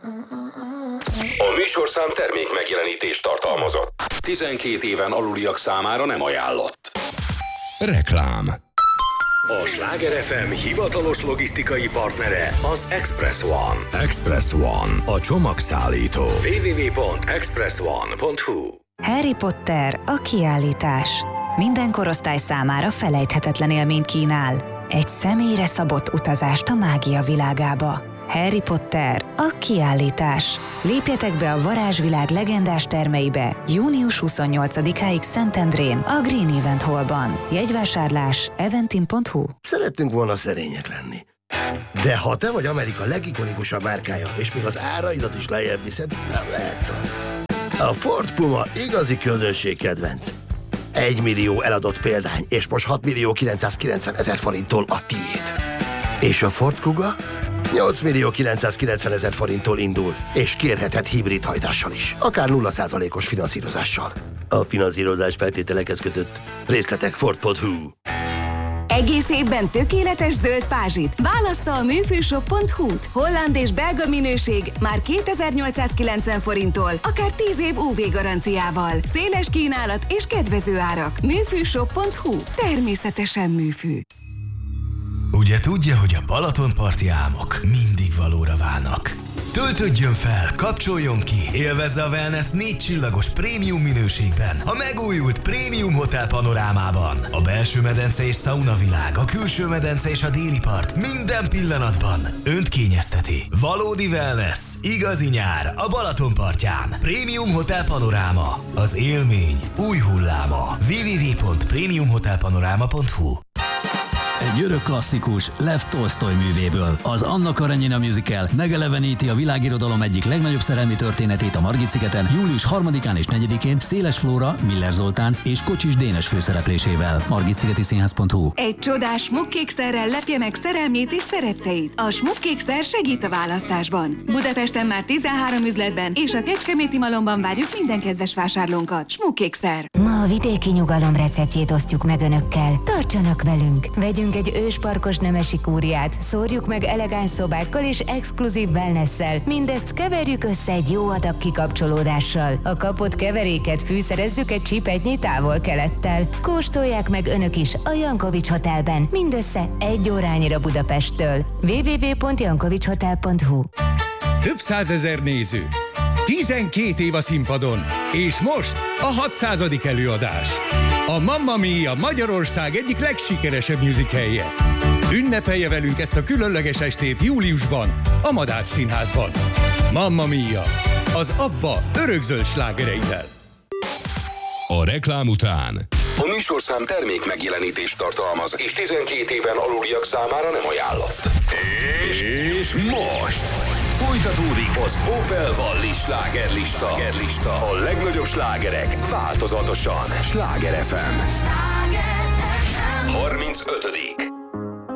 A műsorszám termék megjelenítést tartalmazott. 12 éven aluliak számára nem ajánlott. Reklám. A Sláger FM hivatalos logisztikai partnere az Express One. Express One, a csomagszállító. www.expressone.hu. Harry Potter, a kiállítás. Minden korosztály számára felejthetetlen élményt kínál. Egy személyre szabott utazást a mágia világába. Harry Potter, a kiállítás. Lépjetek be a varázsvilág legendás termeibe június 28-áig Szentendrén, a Green Event Hallban. Jegyvásárlás eventim.hu. Szerettünk volna szerények lenni. De ha te vagy Amerika legikonikusabb márkája, és még az áraidat is lejjebb viszed, nem lehetsz az. A Ford Puma igazi közönségkedvenc. 1 millió eladott példány, és most 6 millió 990 000 forinttól a tiéd. És a Ford Kuga 8 millió 990 000 forinttól indul, és kérheted hibrid hajtással is, akár 0%-os finanszírozással. A finanszírozás feltételekhez kötött. Részletek Ford.hu. Egész évben tökéletes zöld pázsit választa a műfűshop.hu-t. Holland és belga minőség már 2890 forinttól, akár 10 év UV garanciával. Széles kínálat és kedvező árak. Műfűshop.hu. Természetesen műfű. Ugye tudja, hogy a Balatonparti álmok mindig valóra válnak. Töltődjön fel, kapcsoljon ki, élvezze a wellness 4 csillagos prémium minőségben, a megújult Prémium Hotel panorámában. A belső medence és szauna világ, a külső medence és a déli part minden pillanatban önt kényezteti. Valódi wellness, igazi nyár a Balatonpartján. Prémium Hotel Panoráma, az élmény új hulláma. www.premiumhotelpanorama.hu. Egy örök klasszikus Lev Tolsztoj művéből. Az Anna Karenina musical megeleveníti a világirodalom egyik legnagyobb szerelmi történetét a Margit-szigeten július 3-án és 4-én Széles Flóra, Miller Zoltán és Kocsis Dénes főszereplésével. Margit-szigeti-színház.hu. Egy csodás smukkékszerrel lepje meg szerelmét és szeretteit. A smukkékszer segít a választásban. Budapesten már 13 üzletben és a Kecskeméti Malomban várjuk minden kedves vásárlónkat. Smukkékszer. Ma a vidéki nyugalom receptjét osztjuk meg önökkel. Tartsanak velünk! Vegyünk egy ősparkos nemesi kúriát, szórjuk meg elegáns szobákkal és exkluzív wellnesszel. Mindezt keverjük össze egy jó adag kikapcsolódással. A kapott keveréket fűszerezzük egy csipetnyi távol-kelettel. Kóstolják meg önök is a Jankovics Hotelben, mindössze 1 órányira Budapesttől. www.jankovicshotel.hu. Több százezer néző, 12 év a színpadon, és most a 600. előadás. A Mamma Mia Magyarország egyik legsikeresebb musicalje. Ünnepelje velünk ezt a különleges estét júliusban, a Madách Színházban. Mamma Mia, az ABBA örökzöld slágereivel. A reklám után a műsorszám termék megjelenítést tartalmaz, és 12 éven aluliak számára nem ajánlott. És most folytatódik az Opel Wallis slágerlista. A legnagyobb slágerek változatosan. Sláger FM 35.